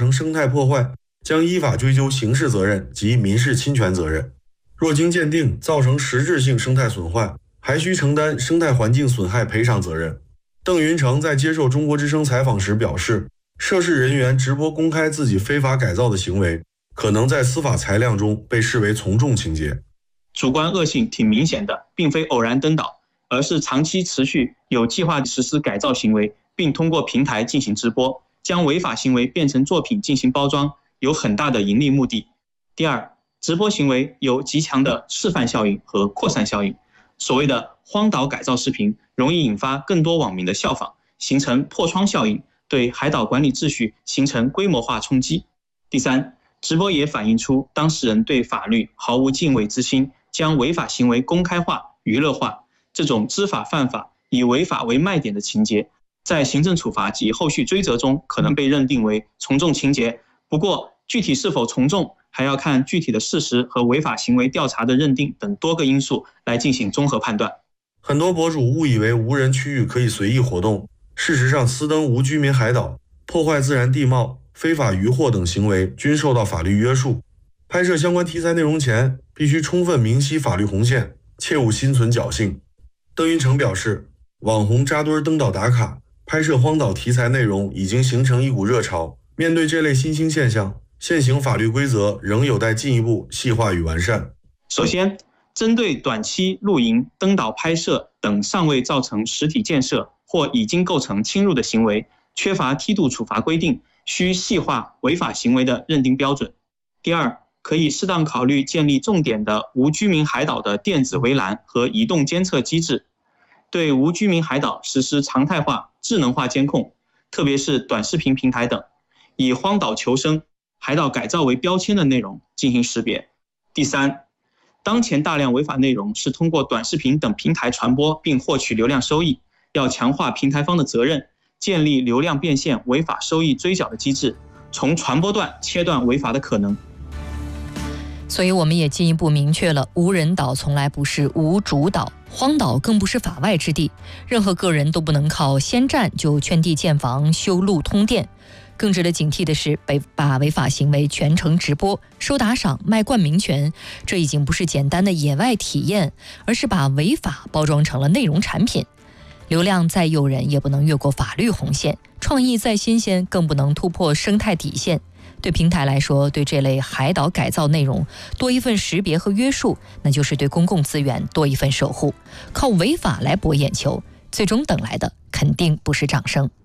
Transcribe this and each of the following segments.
成生态破坏，将依法追究刑事责任及民事侵权责任。若经鉴定造成实质性生态损坏，还需承担生态环境损害赔偿责任。邓云成在接受中国之声采访时表示，涉事人员直播公开自己非法改造的行为，可能在司法裁量中被视为从重情节。 主观恶性挺明显的，并非偶然登岛，而是长期持续有计划实施改造行为，并通过平台进行直播，将违法行为变成作品进行包装，有很大的盈利目的。第二，直播行为有极强的示范效应和扩散效应。所谓的荒岛改造视频容易引发更多网民的效仿，形成破窗效应，对海岛管理秩序形成规模化冲击。第三，直播也反映出当事人对法律毫无敬畏之心，将违法行为公开化、娱乐化，这种知法犯法、以违法为卖点的情节，在行政处罚及后续追责中可能被认定为从重情节。不过，具体是否从重，还要看具体的事实和违法行为调查的认定等多个因素来进行综合判断。 很多博主误以为无人区域可以随意活动，事实上私登无居民海岛、破坏自然地貌、非法渔获等行为均受到法律约束。拍摄相关题材内容前，必须充分明晰法律红线，切勿心存侥幸。邓云成表示，网红扎堆登岛打卡、拍摄荒岛题材内容已经形成一股热潮。面对这类新兴现象，现行法律规则仍有待进一步细化与完善。 首先，针对短期露营、登岛拍摄等尚未造成实体建设或已经构成侵入的行为，缺乏梯度处罚规定，需细化违法行为的认定标准。第二，可以适当考虑建立重点的无居民海岛的电子围栏和移动监测机制，对无居民海岛实施常态化、智能化监控，特别是短视频平台等，以荒岛求生、海岛改造为标签的内容进行识别。第三，当前大量违法内容是通过短视频等平台传播并获取流量收益，要强化平台方的责任，建立流量变现、违法收益追缴的机制，从传播段切断违法的可能。 所以我们也进一步明确了，无人岛从来不是无主岛，荒岛更不是法外之地，任何个人都不能靠先占就圈地建房、修路通电。更值得警惕的是，把违法行为全程直播、收打赏、卖冠名权，这已经不是简单的野外体验，而是把违法包装成了内容产品。流量再诱人，也不能越过法律红线；创意再新鲜，更不能突破生态底线。对平台来说，对这类海岛改造内容多一份识别和约束，那就是对公共资源多一份守护。靠违法来博眼球，最终等来的肯定不是掌声。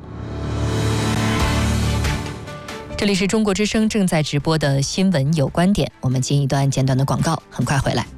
这里是中国之声正在直播的新闻有观点，我们进一段简短的广告，很快回来。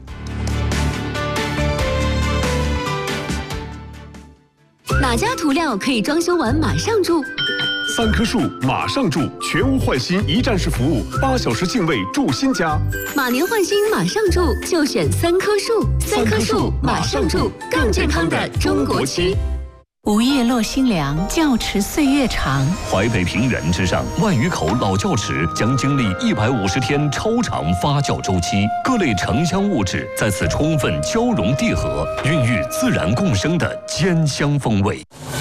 哪家涂料可以装修完马上住 ？3棵树马上住，全屋换新一站式服务，8小时净位住新家。 马年换新马上住，就选3棵树。3棵树马上住，更健康的中国漆。 午夜落新凉，窖池岁月长。 淮北平原之上，万余口老窖池将经历150天超长发酵周期，各类城乡物质在此充分交融递合，孕育自然共生的兼香风味。